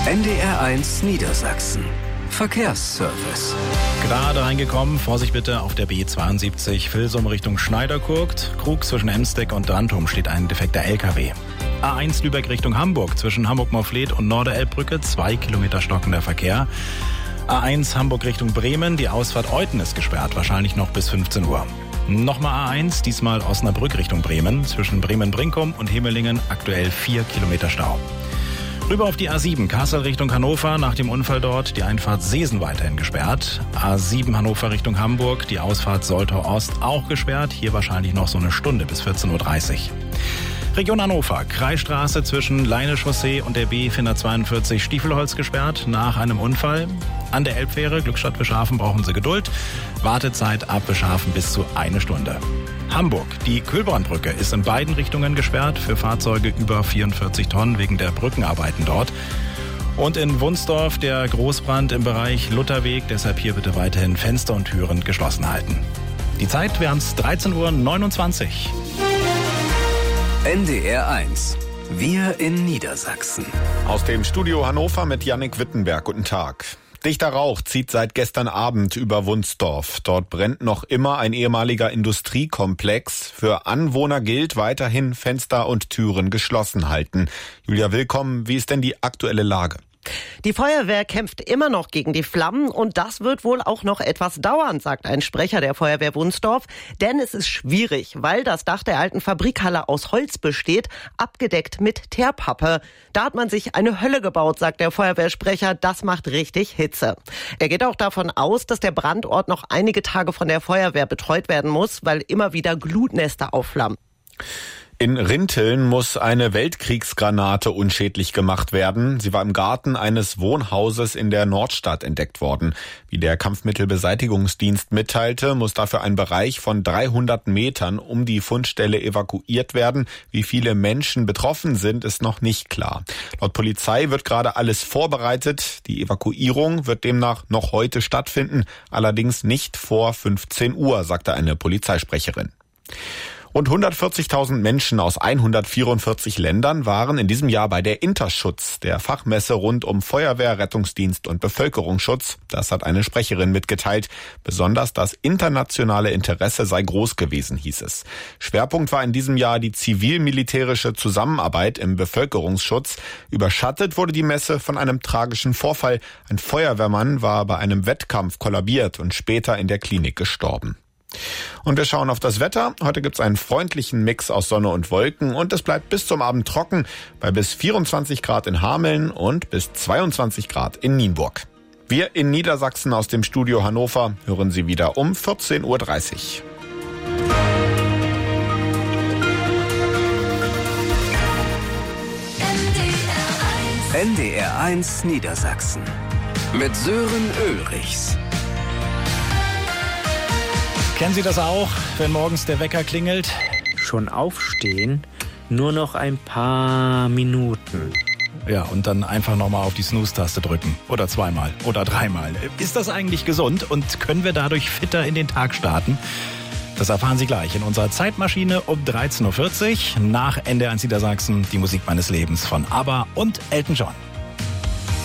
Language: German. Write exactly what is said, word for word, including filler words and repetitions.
N D R eins Niedersachsen. Verkehrsservice. Gerade reingekommen, Vorsicht bitte auf der B zweiundsiebzig, Vilsum Richtung Schneiderkurgt. Krug zwischen Emsteck und Drantum steht ein defekter L K W. A eins Lübeck Richtung Hamburg, zwischen Hamburg-Morfleet und Norderelbbrücke, zwei Kilometer stockender Verkehr. A eins Hamburg Richtung Bremen, die Ausfahrt Euthen ist gesperrt, wahrscheinlich noch bis fünfzehn Uhr. Nochmal A eins, diesmal Osnabrück Richtung Bremen, zwischen Bremen-Brinkum und Himmelingen, aktuell vier Kilometer Stau. Rüber auf die A sieben, Kassel Richtung Hannover, nach dem Unfall dort die Einfahrt Seesen weiterhin gesperrt. A sieben Hannover Richtung Hamburg, die Ausfahrt Soltau Ost auch gesperrt, hier wahrscheinlich noch so eine Stunde bis vierzehn Uhr dreißig. Region Hannover, Kreisstraße zwischen Leine-Chaussee und der B vierhundertzweiundvierzig Stiefelholz gesperrt nach einem Unfall. An der Elbfähre Glückstadt Beschafen brauchen Sie Geduld. Wartezeit ab Beschafen bis zu eine Stunde. Hamburg, die Kühlbrandbrücke ist in beiden Richtungen gesperrt für Fahrzeuge über vierundvierzig Tonnen wegen der Brückenarbeiten dort. Und in Wunsdorf der Großbrand im Bereich Lutherweg, deshalb hier bitte weiterhin Fenster und Türen geschlossen halten. Die Zeit, wir haben es dreizehn Uhr neunundzwanzig. N D R eins. Wir in Niedersachsen. Aus dem Studio Hannover mit Jannik Wittenberg. Guten Tag. Dichter Rauch zieht seit gestern Abend über Wunsdorf. Dort brennt noch immer ein ehemaliger Industriekomplex. Für Anwohner gilt weiterhin Fenster und Türen geschlossen halten. Julia Willkommen, wie ist denn die aktuelle Lage? Die Feuerwehr kämpft immer noch gegen die Flammen und das wird wohl auch noch etwas dauern, sagt ein Sprecher der Feuerwehr Wunsdorf. Denn es ist schwierig, weil das Dach der alten Fabrikhalle aus Holz besteht, abgedeckt mit Teerpappe. Da hat man sich eine Hölle gebaut, sagt der Feuerwehrsprecher. Das macht richtig Hitze. Er geht auch davon aus, dass der Brandort noch einige Tage von der Feuerwehr betreut werden muss, weil immer wieder Glutnester aufflammen. In Rinteln muss eine Weltkriegsgranate unschädlich gemacht werden. Sie war im Garten eines Wohnhauses in der Nordstadt entdeckt worden. Wie der Kampfmittelbeseitigungsdienst mitteilte, muss dafür ein Bereich von dreihundert Metern um die Fundstelle evakuiert werden. Wie viele Menschen betroffen sind, ist noch nicht klar. Laut Polizei wird gerade alles vorbereitet. Die Evakuierung wird demnach noch heute stattfinden, allerdings nicht vor fünfzehn Uhr, sagte eine Polizeisprecherin. Rund hundertvierzigtausend Menschen aus hundertvierundvierzig Ländern waren in diesem Jahr bei der Interschutz, der Fachmesse rund um Feuerwehr, Rettungsdienst und Bevölkerungsschutz. Das hat eine Sprecherin mitgeteilt. Besonders das internationale Interesse sei groß gewesen, hieß es. Schwerpunkt war in diesem Jahr die zivil-militärische Zusammenarbeit im Bevölkerungsschutz. Überschattet wurde die Messe von einem tragischen Vorfall. Ein Feuerwehrmann war bei einem Wettkampf kollabiert und später in der Klinik gestorben. Und wir schauen auf das Wetter. Heute gibt es einen freundlichen Mix aus Sonne und Wolken und es bleibt bis zum Abend trocken bei bis vierundzwanzig Grad in Hameln und bis zweiundzwanzig Grad in Nienburg. Wir in Niedersachsen aus dem Studio Hannover hören Sie wieder um vierzehn Uhr dreißig. N D R eins Niedersachsen mit Sören Ulrichs. Kennen Sie das auch, wenn morgens der Wecker klingelt? Schon aufstehen, nur noch ein paar Minuten. Ja, und dann einfach nochmal auf die Snooze-Taste drücken. Oder zweimal. Oder dreimal. Ist das eigentlich gesund und können wir dadurch fitter in den Tag starten? Das erfahren Sie gleich in unserer Zeitmaschine um dreizehn Uhr vierzig. Nach N D R eins Niedersachsen die Musik meines Lebens von ABBA und Elton John.